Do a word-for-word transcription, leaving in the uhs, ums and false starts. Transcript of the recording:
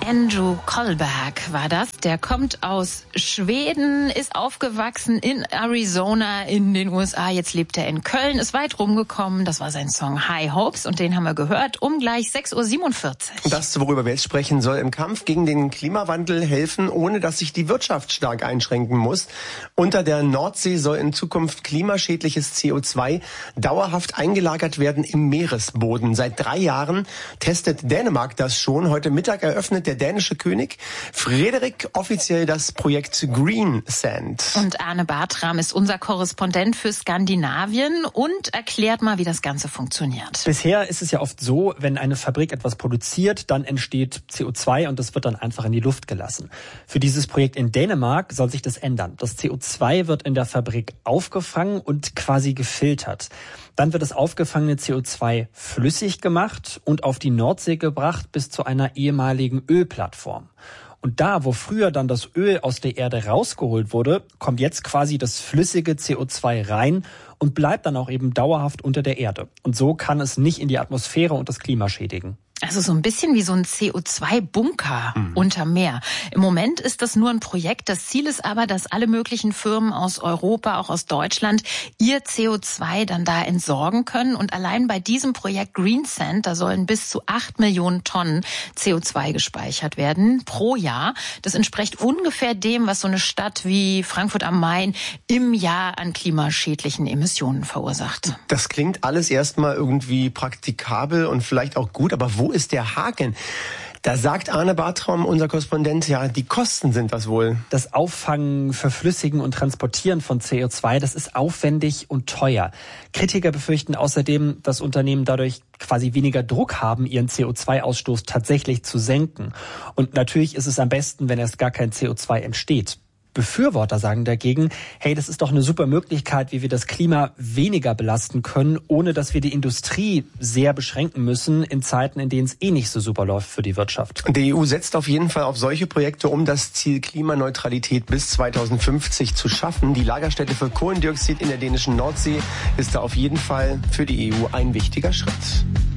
Andrew Kohlberg war das. Der kommt aus Schweden, ist aufgewachsen in Arizona in den U S A. Jetzt lebt er in Köln, ist weit rumgekommen. Das war sein Song High Hopes und den haben wir gehört um gleich sechs Uhr siebenundvierzig. Das, worüber wir jetzt sprechen, soll im Kampf gegen den Klimawandel helfen, ohne dass sich die Wirtschaft stark einschränken muss. Unter der Nordsee soll in Zukunft klimaschädliches C O zwei dauerhaft eingelagert werden im Meeresboden. Seit drei Jahren testet Dänemark das schon. Heute Mittag eröffnet der dänische König Frederik offiziell das Projekt Green Sand. Und Arne Bartram ist unser Korrespondent für Skandinavien und erklärt mal, wie das Ganze funktioniert. Bisher ist es ja oft so, wenn eine Fabrik etwas produziert, dann entsteht C O zwei und das wird dann einfach in die Luft gelassen. Für dieses Projekt in Dänemark soll sich das ändern. Das C O zwei wird in der Fabrik aufgefangen und quasi gefiltert. Dann wird das aufgefangene C O zwei flüssig gemacht und auf die Nordsee gebracht bis zu einer ehemaligen Ölplattform. Und da, wo früher dann das Öl aus der Erde rausgeholt wurde, kommt jetzt quasi das flüssige C O zwei rein und bleibt dann auch eben dauerhaft unter der Erde. Und so kann es nicht in die Atmosphäre und das Klima schädigen. Also so ein bisschen wie so ein C O zwei Bunker mhm. unter Meer. Im Moment ist das nur ein Projekt. Das Ziel ist aber, dass alle möglichen Firmen aus Europa, auch aus Deutschland, ihr C O zwei dann da entsorgen können. Und allein bei diesem Projekt Green Sand, da sollen bis zu acht Millionen Tonnen C O zwei gespeichert werden pro Jahr. Das entspricht ungefähr dem, was so eine Stadt wie Frankfurt am Main im Jahr an klimaschädlichen Emissionen verursacht. Das klingt alles erstmal irgendwie praktikabel und vielleicht auch gut, aber wo ist der Haken? Da sagt Arne Bartram, unser Korrespondent, ja, die Kosten sind das wohl. Das Auffangen, Verflüssigen und Transportieren von C O zwei, das ist aufwendig und teuer. Kritiker befürchten außerdem, dass Unternehmen dadurch quasi weniger Druck haben, ihren C O zwei Ausstoß tatsächlich zu senken. Und natürlich ist es am besten, wenn erst gar kein C O zwei entsteht. Befürworter sagen dagegen, hey, das ist doch eine super Möglichkeit, wie wir das Klima weniger belasten können, ohne dass wir die Industrie sehr beschränken müssen in Zeiten, in denen es eh nicht so super läuft für die Wirtschaft. Die E U setzt auf jeden Fall auf solche Projekte, um das Ziel Klimaneutralität bis zweitausendfünfzig zu schaffen. Die Lagerstätte für Kohlendioxid in der dänischen Nordsee ist da auf jeden Fall für die E U ein wichtiger Schritt.